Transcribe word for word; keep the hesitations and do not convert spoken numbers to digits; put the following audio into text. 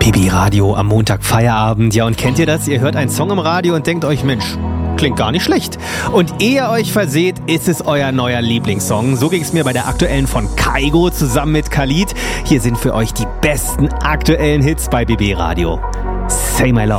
B B Radio am Montag Feierabend. Ja, und kennt ihr das? Ihr hört einen Song im Radio und denkt euch, Mensch, klingt gar nicht schlecht. Und ehe ihr euch verseht, ist es euer neuer Lieblingssong. So ging es mir bei der aktuellen von Kygo zusammen mit Khalid. Hier sind für euch die besten aktuellen Hits bei B B Radio. Say My Love.